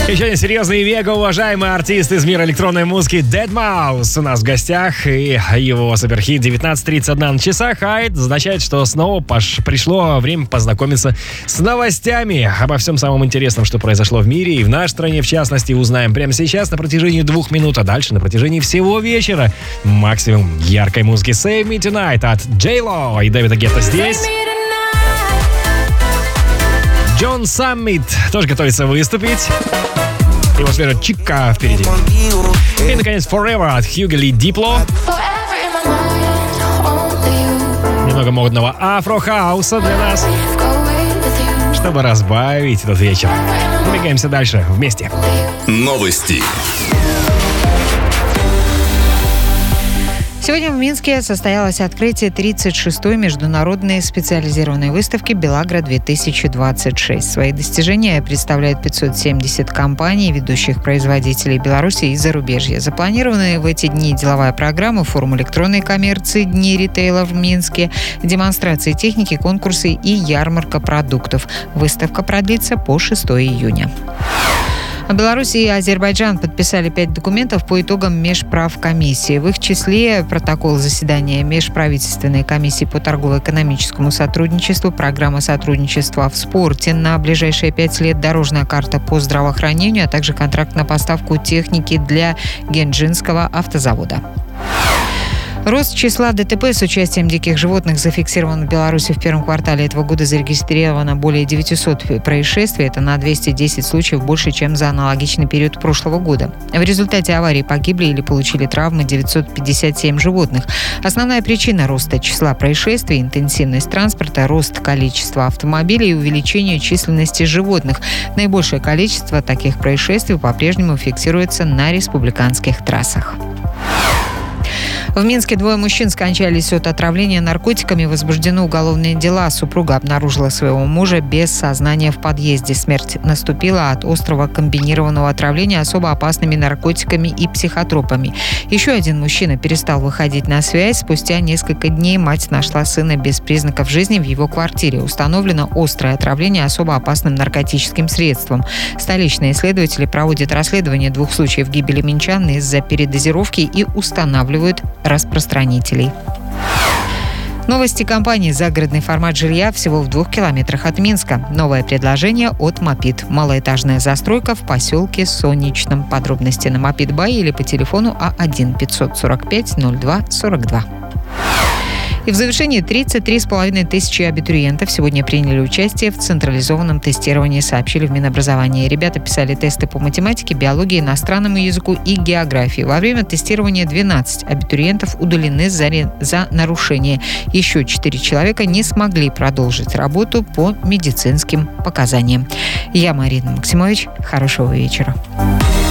Еще не серьезный век, уважаемый артист из мира электронной музыки Deadmau5 у нас в гостях, и его суперхит 19:31 на часах, а это означает, что снова пришло время познакомиться с новостями. Обо всем самом интересном, что произошло в мире и в нашей стране, в частности, узнаем прямо сейчас на протяжении 2 минут, а дальше на протяжении всего вечера. Максимум яркой музыки Save Me Tonight от J-Lo и Дэвида Гетта здесь. Джон Саммит тоже готовится выступить. Его свежая чика впереди. И, наконец, Forever от Хьюго Ли Дипло. Немного модного афро-хауса для нас, чтобы разбавить этот вечер. Двигаемся дальше вместе. Новости. Сегодня в Минске состоялось открытие 36-й международной специализированной выставки «Белагро-2026». Свои достижения представляют 570 компаний, ведущих производителей Беларуси и зарубежья. Запланированные в эти дни деловая программа, форум электронной коммерции, дни ритейла в Минске, демонстрации техники, конкурсы и ярмарка продуктов. Выставка продлится по 6 июня. Беларусь и Азербайджан подписали 5 документов по итогам межправкомиссии. В их числе протокол заседания Межправительственной комиссии по торгово-экономическому сотрудничеству, программа сотрудничества в спорте на ближайшие 5 лет, дорожная карта по здравоохранению, а также контракт на поставку техники для Генджинского автозавода. Рост числа ДТП с участием диких животных зафиксирован в Беларуси в первом квартале этого года. Зарегистрировано более 900 происшествий. Это на 210 случаев больше, чем за аналогичный период прошлого года. В результате аварии погибли или получили травмы 957 животных. Основная причина роста числа происшествий – интенсивность транспорта, рост количества автомобилей и увеличение численности животных. Наибольшее количество таких происшествий по-прежнему фиксируется на республиканских трассах. В Минске 2 мужчин скончались от отравления наркотиками. Возбуждены уголовные дела. Супруга обнаружила своего мужа без сознания в подъезде. Смерть наступила от острого комбинированного отравления особо опасными наркотиками и психотропами. Еще один мужчина перестал выходить на связь. Спустя несколько дней мать нашла сына без признаков жизни в его квартире. Установлено острое отравление особо опасным наркотическим средством. Столичные следователи проводят расследование 2 случаев гибели минчан из-за передозировки и устанавливают распространителей. Новости компании «Загородный формат жилья» всего в 2 километрах от Минска. Новое предложение от «Мопит». Малоэтажная застройка в поселке Солнечном. Подробности на «Мопит.бай» или по телефону А1 545 02 42. И в завершении 33,5 тысячи абитуриентов сегодня приняли участие в централизованном тестировании, сообщили в Минобразовании. Ребята писали тесты по математике, биологии, иностранному языку и географии. Во время тестирования 12 абитуриентов удалены за нарушение. Еще 4 человека не смогли продолжить работу по медицинским показаниям. Я Марина Максимович. Хорошего вечера.